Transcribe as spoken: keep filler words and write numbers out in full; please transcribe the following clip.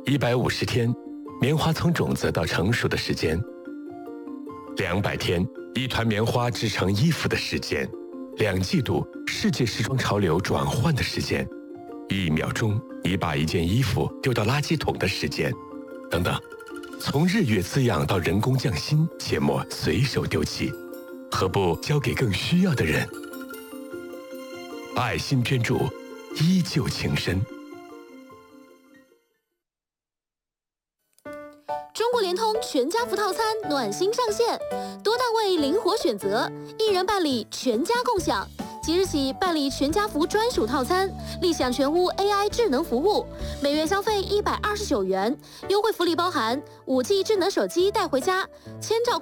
一百五十天，棉花从种子到成熟的时间；两百天，一团棉花织成衣服的时间；两季度，世界时装潮流转换的时间；一秒钟，你把一件衣服丢到垃圾桶的时间，等等。从日月滋养到人工匠心，切莫随手丢弃，何不交给更需要的人？爱心捐助，依旧情深。 中国联通全家福套餐暖心上线，多档位灵活选择，一人办理全家共享。即日起办理全家福专属套餐，立享全屋 A I 智能服务，每月消费一百二十九元，优惠福利包含五 G 智能手机带回家，千兆